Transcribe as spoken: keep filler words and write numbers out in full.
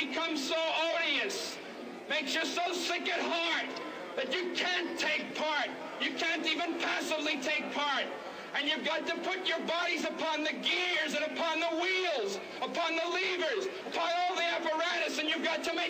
becomes so odious, makes you so sick at heart that you can't take part. You can't even passively take part. And you've got to put your bodies upon the gears and upon the wheels, upon the levers, upon all the apparatus, and you've got to make